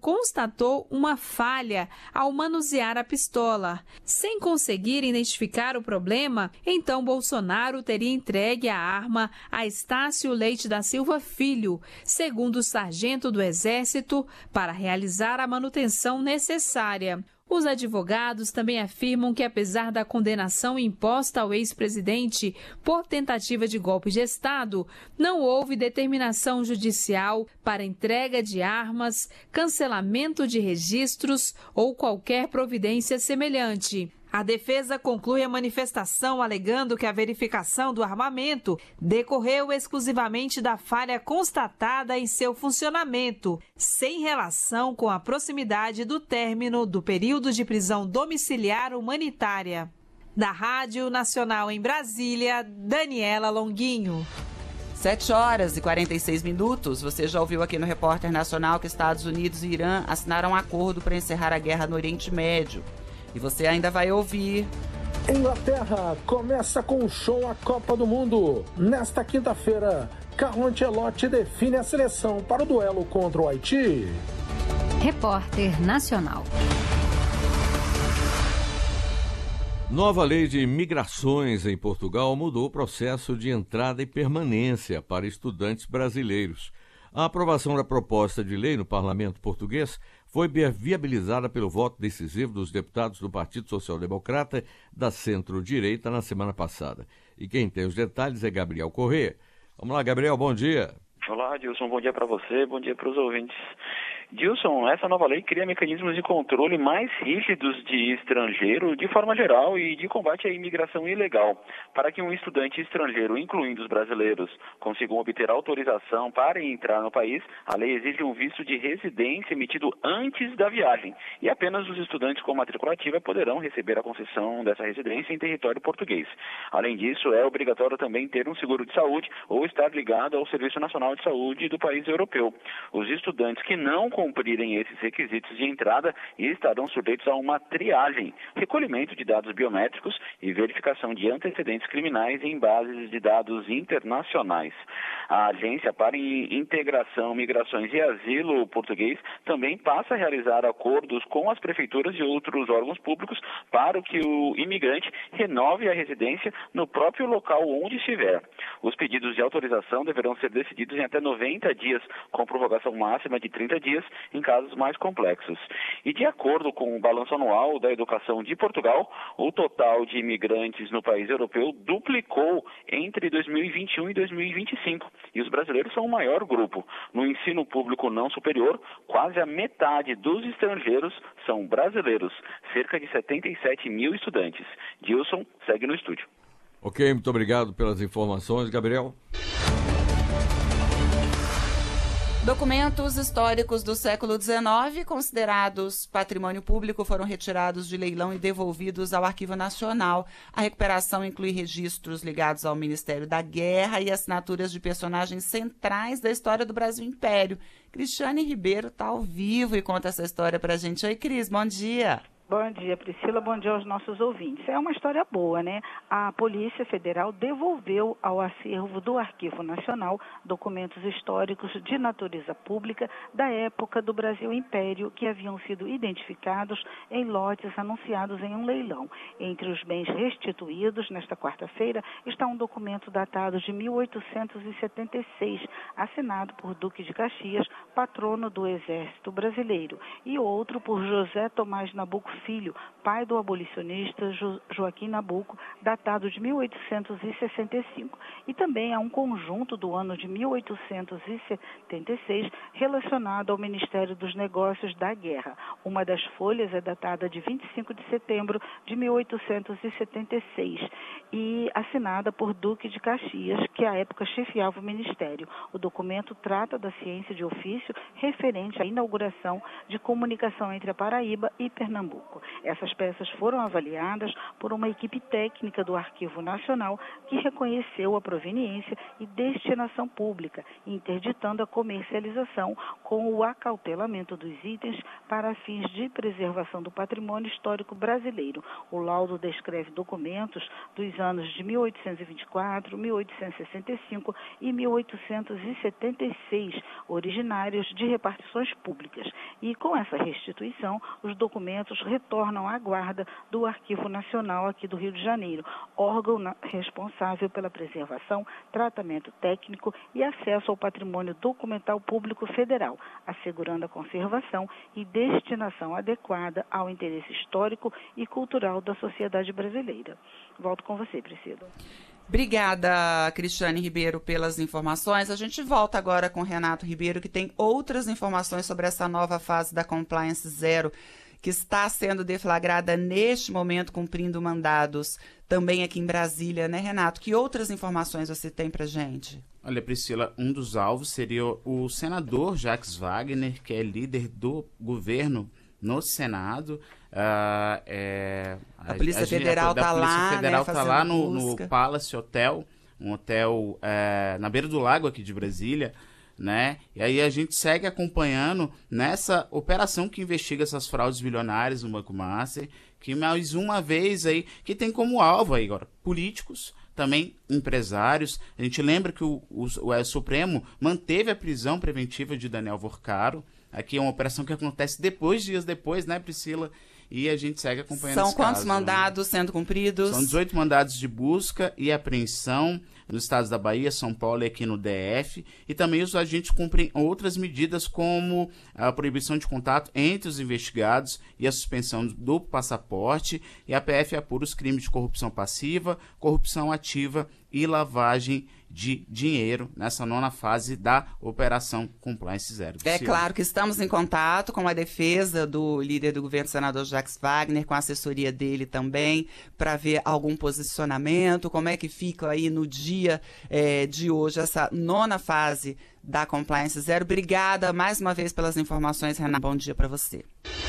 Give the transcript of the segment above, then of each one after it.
constatou uma falha ao manusear a pistola. Sem conseguir identificar o problema, então Bolsonaro teria entregue a arma a Estácio Leite da Silva Filho, segundo o sargento do Exército, para realizar a manutenção necessária. Os advogados também afirmam que, apesar da condenação imposta ao ex-presidente por tentativa de golpe de Estado, não houve determinação judicial para entrega de armas, cancelamento de registros ou qualquer providência semelhante. A defesa conclui a manifestação alegando que a verificação do armamento decorreu exclusivamente da falha constatada em seu funcionamento, sem relação com a proximidade do término do período de prisão domiciliar humanitária. Da Rádio Nacional em Brasília, Daniela Longuinho. 7h46. Você já ouviu aqui no Repórter Nacional que Estados Unidos e Irã assinaram um acordo para encerrar a guerra no Oriente Médio. E você ainda vai ouvir. Inglaterra começa com o show a Copa do Mundo. Nesta quinta-feira, Carlo Ancelotti define a seleção para o duelo contra o Haiti. Repórter Nacional. Nova lei de migrações em Portugal mudou o processo de entrada e permanência para estudantes brasileiros. A aprovação da proposta de lei no parlamento português foi viabilizada pelo voto decisivo dos deputados do Partido Social Democrata da centro-direita na semana passada. E quem tem os detalhes é Gabriel Corrêa. Vamos lá, Gabriel, bom dia. Olá, Dilson, bom dia para você, bom dia para os ouvintes. Dilson, essa nova lei cria mecanismos de controle mais rígidos de estrangeiro de forma geral e de combate à imigração ilegal. Para que um estudante estrangeiro, incluindo os brasileiros, consigam obter autorização para entrar no país, a lei exige um visto de residência emitido antes da viagem. E apenas os estudantes com matrícula ativa poderão receber a concessão dessa residência em território português. Além disso, é obrigatório também ter um seguro de saúde ou estar ligado ao Serviço Nacional de Saúde do país europeu. Os estudantes que não cumprirem esses requisitos de entrada estarão sujeitos a uma triagem, recolhimento de dados biométricos e verificação de antecedentes criminais em bases de dados internacionais. A Agência para Integração, Migrações e Asilo português também passa a realizar acordos com as prefeituras e outros órgãos públicos para que o imigrante renove a residência no próprio local onde estiver. Os pedidos de autorização deverão ser decididos em até 90 dias, com prorrogação máxima de 30 dias em casos mais complexos. E de acordo com o balanço anual da educação de Portugal, o total de imigrantes no país europeu duplicou entre 2021 e 2025. E os brasileiros são o maior grupo. No ensino público não superior, quase a metade dos estrangeiros são brasileiros, cerca de 77 mil estudantes. Dilson, segue no estúdio. Ok, muito obrigado pelas informações, Gabriel. Documentos históricos do século XIX, considerados patrimônio público, foram retirados de leilão e devolvidos ao Arquivo Nacional. A recuperação inclui registros ligados ao Ministério da Guerra e assinaturas de personagens centrais da história do Brasil Império. Cristiane Ribeiro está ao vivo e conta essa história para a gente. Oi, Cris, bom dia. Bom dia, Priscila. Bom dia aos nossos ouvintes. É uma história boa, né? A Polícia Federal devolveu ao acervo do Arquivo Nacional documentos históricos de natureza pública da época do Brasil Império que haviam sido identificados em lotes anunciados em um leilão. Entre os bens restituídos, nesta quarta-feira, está um documento datado de 1876, assinado por Duque de Caxias, patrono do Exército Brasileiro, e outro por José Tomás Nabuco Filho, pai do abolicionista Joaquim Nabuco, datado de 1865. E também há um conjunto do ano de 1876 relacionado ao Ministério dos Negócios da Guerra. Uma das folhas é datada de 25 de setembro de 1876 e assinada por Duque de Caxias, que à época chefiava o Ministério. O documento trata da ciência de ofício referente à inauguração de comunicação entre a Paraíba e Pernambuco. histórico. Essas peças foram avaliadas por uma equipe técnica do Arquivo Nacional que reconheceu a proveniência e destinação pública, interditando a comercialização com o acautelamento dos itens para fins de preservação do patrimônio histórico brasileiro. O laudo descreve documentos dos anos de 1824, 1865 e 1876, originários de repartições públicas. E com essa restituição, os documentos retornam à guarda do Arquivo Nacional aqui do Rio de Janeiro, órgão responsável pela preservação, tratamento técnico e acesso ao patrimônio documental público federal, assegurando a conservação e destinação adequada ao interesse histórico e cultural da sociedade brasileira. Volto com você, Priscila. Obrigada, Cristiane Ribeiro, pelas informações. A gente volta agora com o Renato Ribeiro, que tem outras informações sobre essa nova fase da Compliance Zero, que está sendo deflagrada neste momento, cumprindo mandados também aqui em Brasília, né, Renato? Que outras informações você tem pra gente? Olha, Priscila, um dos alvos seria o senador Jacques Wagner, que é líder do governo no Senado. A Polícia Federal está lá, A Polícia Federal está lá no busca. Palace Hotel, um hotel na beira do lago aqui de Brasília, né? E aí a gente segue acompanhando nessa operação que investiga essas fraudes bilionárias no Banco Master, que mais uma vez aí, que tem como alvo aí agora políticos, também empresários. A gente lembra que o Supremo manteve a prisão preventiva de Daniel Vorcaro. Aqui é uma operação que acontece dias depois, né, Priscila? E a gente segue acompanhando esse caso. São quantos mandados sendo cumpridos? São 18 mandados de busca e apreensão nos estados da Bahia, São Paulo e aqui no DF. E também os agentes cumprem outras medidas, como a proibição de contato entre os investigados e a suspensão do passaporte. E a PF apura os crimes de corrupção passiva, corrupção ativa e lavagem de dinheiro nessa nona fase da Operação Compliance Zero. É claro que estamos em contato com a defesa do líder do governo, senador Jacques Wagner, com a assessoria dele também, para ver algum posicionamento, como é que fica aí no dia de hoje essa nona fase da Compliance Zero. Obrigada mais uma vez pelas informações, Renato. Bom dia para você.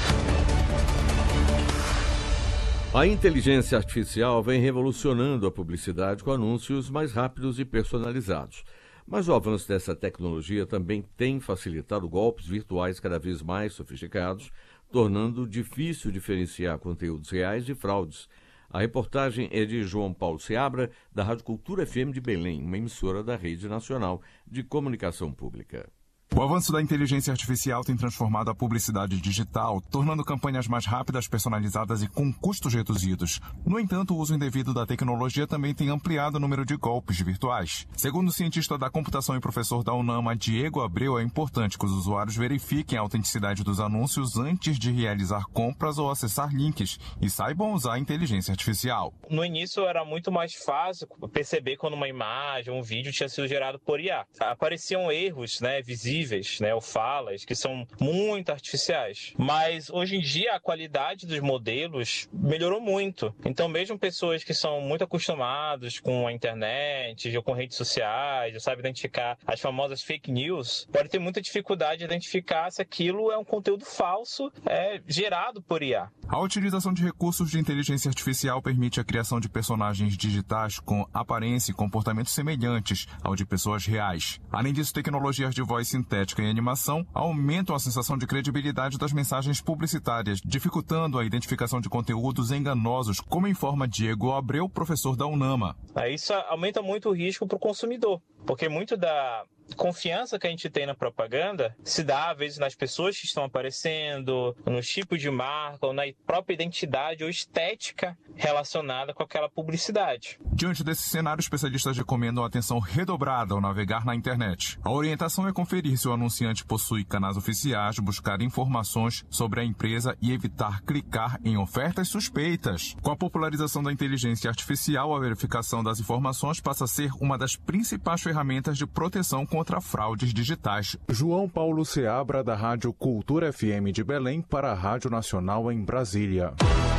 A inteligência artificial vem revolucionando a publicidade com anúncios mais rápidos e personalizados. Mas o avanço dessa tecnologia também tem facilitado golpes virtuais cada vez mais sofisticados, tornando difícil diferenciar conteúdos reais de fraudes. A reportagem é de João Paulo Seabra, da Rádio Cultura FM de Belém, uma emissora da Rede Nacional de Comunicação Pública. O avanço da inteligência artificial tem transformado a publicidade digital, tornando campanhas mais rápidas, personalizadas e com custos reduzidos. No entanto, o uso indevido da tecnologia também tem ampliado o número de golpes virtuais. Segundo o cientista da computação e professor da UNAMA, Diego Abreu, é importante que os usuários verifiquem a autenticidade dos anúncios antes de realizar compras ou acessar links e saibam usar a inteligência artificial. No início era muito mais fácil perceber quando uma imagem, um vídeo tinha sido gerado por IA. Apareciam erros, visíveis, ou falas que são muito artificiais. Mas hoje em dia a qualidade dos modelos melhorou muito. Então mesmo pessoas que são muito acostumadas com a internet, ou com redes sociais, já sabem identificar as famosas fake news, podem ter muita dificuldade de identificar se aquilo é um conteúdo falso gerado por IA. A utilização de recursos de inteligência artificial permite a criação de personagens digitais com aparência e comportamentos semelhantes ao de pessoas reais. Além disso, tecnologias de voz sintética e animação aumentam a sensação de credibilidade das mensagens publicitárias, dificultando a identificação de conteúdos enganosos, como informa Diego Abreu, professor da UNAMA. Isso aumenta muito o risco para o consumidor, porque muito da confiança que a gente tem na propaganda se dá, às vezes, nas pessoas que estão aparecendo, nos tipos de marca, ou na própria identidade ou estética relacionada com aquela publicidade. Diante desse cenário, especialistas recomendam atenção redobrada ao navegar na internet. A orientação é conferir se o anunciante possui canais oficiais, buscar informações sobre a empresa e evitar clicar em ofertas suspeitas. Com a popularização da inteligência artificial, a verificação das informações passa a ser uma das principais ferramentas de proteção contra fraudes digitais. João Paulo Seabra, da Rádio Cultura FM de Belém, para a Rádio Nacional em Brasília.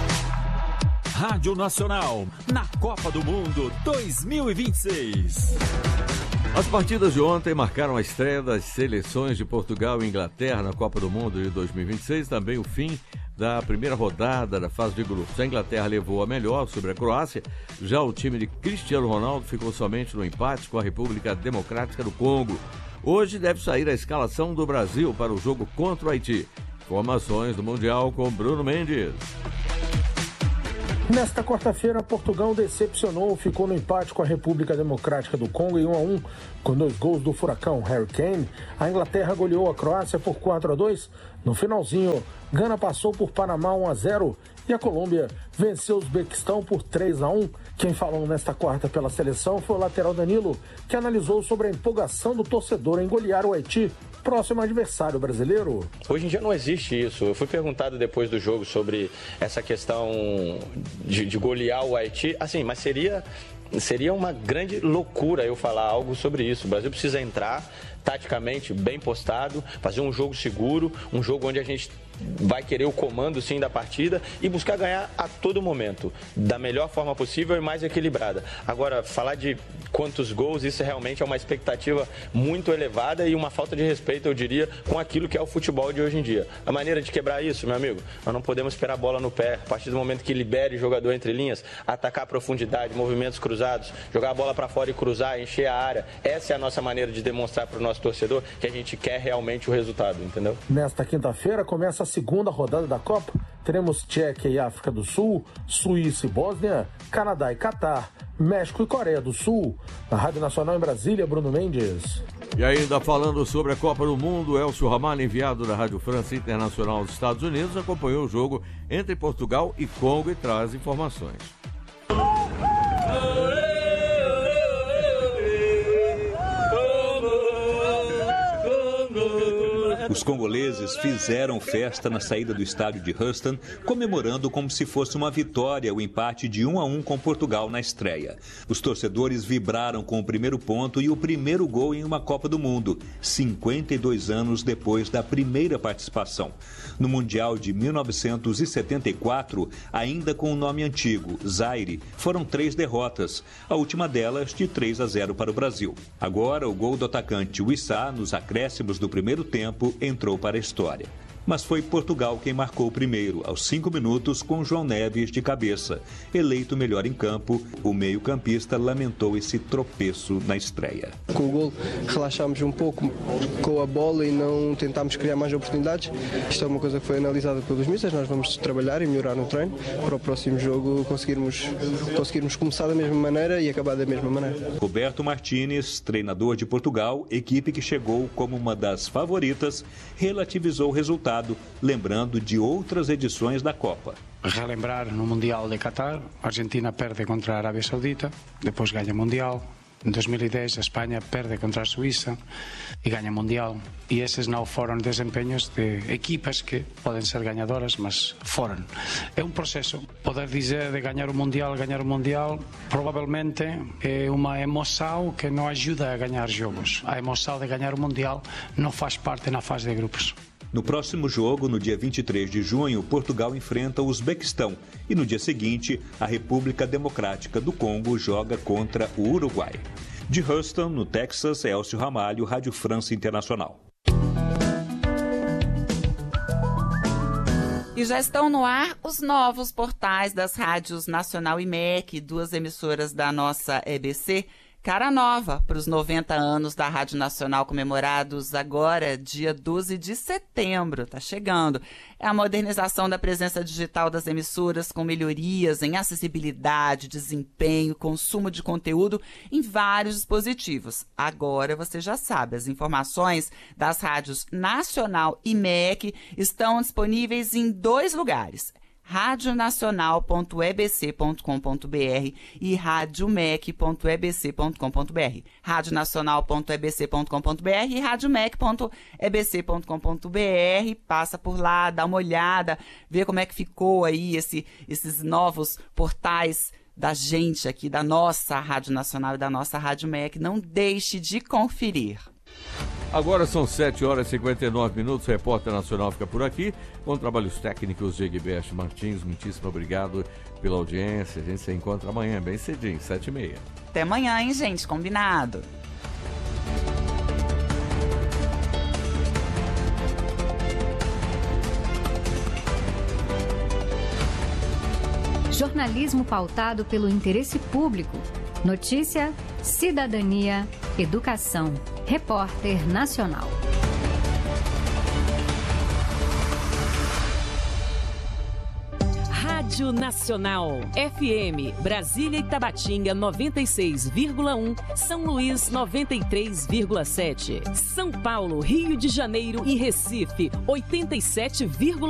Rádio Nacional, na Copa do Mundo 2026. As partidas de ontem marcaram a estreia das seleções de Portugal e Inglaterra na Copa do Mundo de 2026, também o fim da primeira rodada da fase de grupos. A Inglaterra levou a melhor sobre a Croácia, já o time de Cristiano Ronaldo ficou somente no empate com a República Democrática do Congo. Hoje deve sair a escalação do Brasil para o jogo contra o Haiti. Informações do Mundial com Bruno Mendes. Nesta quarta-feira, Portugal decepcionou, ficou no empate com a República Democrática do Congo em 1-1, com 2 gols do furacão Harry Kane. A Inglaterra goleou a Croácia por 4-2. No finalzinho, Gana passou por Panamá 1-0 e a Colômbia venceu o Uzbequistão por 3-1. Quem falou nesta quarta pela seleção foi o lateral Danilo, que analisou sobre a empolgação do torcedor em golear o Haiti, próximo adversário brasileiro. Hoje em dia não existe isso. Eu fui perguntado depois do jogo sobre essa questão de golear o Haiti. Assim, mas seria uma grande loucura eu falar algo sobre isso. O Brasil precisa entrar taticamente bem postado, fazer um jogo seguro, um jogo onde a gente vai querer o comando sim da partida e buscar ganhar a todo momento, da melhor forma possível e mais equilibrada. Agora, falar de quantos gols, isso realmente é uma expectativa muito elevada e uma falta de respeito, eu diria, com aquilo que é o futebol de hoje em dia. A maneira de quebrar isso, meu amigo, nós não podemos esperar a bola no pé. A partir do momento que libere o jogador entre linhas, atacar a profundidade, movimentos cruzados, jogar a bola para fora e cruzar, encher a área. Essa é a nossa maneira de demonstrar para o nosso torcedor que a gente quer realmente o resultado, entendeu? Nesta quinta-feira começa a segunda rodada da Copa. Teremos Tchequia e África do Sul, Suíça e Bósnia, Canadá e Catar, México e Coreia do Sul. Na Rádio Nacional em Brasília, Bruno Mendes. E ainda falando sobre a Copa do Mundo, Elcio Ramalho, enviado da Rádio França Internacional dos Estados Unidos, acompanhou o jogo entre Portugal e Congo e traz informações. Os congoleses fizeram festa na saída do estádio de Houston, comemorando como se fosse uma vitória o empate de 1-1 com Portugal na estreia. Os torcedores vibraram com o primeiro ponto e o primeiro gol em uma Copa do Mundo, 52 anos depois da primeira participação. No Mundial de 1974, ainda com o nome antigo, Zaire, foram 3 derrotas, a última delas de 3-0 para o Brasil. Agora, o gol do atacante Wissá, nos acréscimos do primeiro tempo, entrou para a história. Mas foi Portugal quem marcou primeiro, aos 5 minutos, com João Neves de cabeça. Eleito melhor em campo, o meio-campista lamentou esse tropeço na estreia. Com o gol, relaxámos um pouco com a bola e não tentámos criar mais oportunidades. Isto é uma coisa que foi analisada pelos mísseis. Nós vamos trabalhar e melhorar no treino para o próximo jogo conseguirmos começar da mesma maneira e acabar da mesma maneira. Roberto Martínez, treinador de Portugal, equipe que chegou como uma das favoritas, relativizou o resultado, lembrando de outras edições da Copa. Relembrar no Mundial de Qatar, a Argentina perde contra a Arábia Saudita, depois ganha o Mundial. Em 2010 a Espanha perde contra a Suíça e ganha o Mundial. E esses não foram desempenhos de equipas que podem ser ganhadoras, mas foram. É um processo. Poder dizer de ganhar o Mundial, provavelmente é uma emoção que não ajuda a ganhar jogos. A emoção de ganhar o Mundial não faz parte na fase de grupos. No próximo jogo, no dia 23 de junho, Portugal enfrenta o Uzbequistão e no dia seguinte, a República Democrática do Congo joga contra o Uruguai. De Houston, no Texas, Elcio Ramalho, Rádio França Internacional. E já estão no ar os novos portais das rádios Nacional e MEC, 2 emissoras da nossa EBC. Cara nova para os 90 anos da Rádio Nacional comemorados agora, dia 12 de setembro, tá chegando. É a modernização da presença digital das emissoras com melhorias em acessibilidade, desempenho, consumo de conteúdo em vários dispositivos. Agora você já sabe, as informações das rádios Nacional e MEC estão disponíveis em 2 lugares. radionacional.ebc.com.br e radiomec.ebc.com.br. radionacional.ebc.com.br e radiomec.ebc.com.br. Passa por lá, dá uma olhada, vê como é que ficou aí esses novos portais da gente aqui, da nossa Rádio Nacional e da nossa Rádio MEC. Não deixe de conferir. Agora são 7h59, o Repórter Nacional fica por aqui, com trabalhos técnicos de Egbert Martins. Muitíssimo obrigado pela audiência. A gente se encontra amanhã, bem cedinho, 7h30. Até amanhã, hein, gente? Combinado. Jornalismo pautado pelo interesse público. Notícia, cidadania, educação. Repórter Nacional. Rádio Nacional, FM, Brasília e Tabatinga 96,1, São Luís 93,7, São Paulo, Rio de Janeiro e Recife 87,1.